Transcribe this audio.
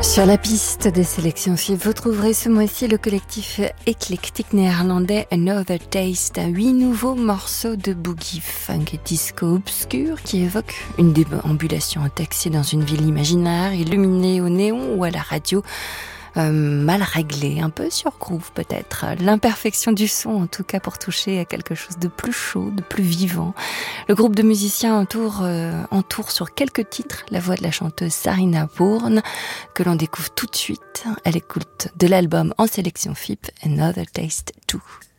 Sur la piste des sélections FIP, vous trouverez ce mois-ci le collectif éclectique néerlandais Another Taste, 8 nouveaux morceaux de boogie, funk et disco obscur qui évoquent une déambulation en taxi dans une ville imaginaire, illuminée au néon ou à la radio, mal réglée, un peu sur groove peut-être. L'imperfection du son en tout cas pour toucher à quelque chose de plus chaud, de plus vivant. Le groupe de musiciens entoure sur quelques titres la voix de la chanteuse Sarina Bourne que l'on découvre tout de suite à l'écoute de l'album en sélection FIP Another Taste 2.